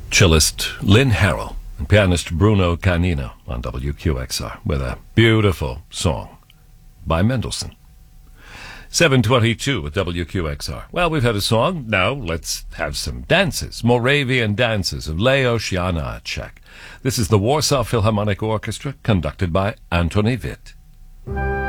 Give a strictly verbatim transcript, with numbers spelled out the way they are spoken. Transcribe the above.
cellist Lynn Harrell and pianist Bruno Canino on W Q X R with a beautiful song by Mendelssohn. seven twenty-two at W Q X R. Well, we've had a song. Now let's have some dances. Moravian Dances of Leos Janáček. This is the Warsaw Philharmonic Orchestra, conducted by Antoni Witt.